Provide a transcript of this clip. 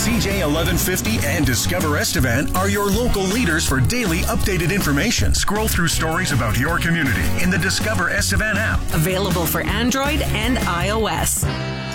CJ 1150 and Discover Estevan are your local leaders for daily updated information. Scroll through stories about your community in the Discover Estevan app. Available for Android and iOS.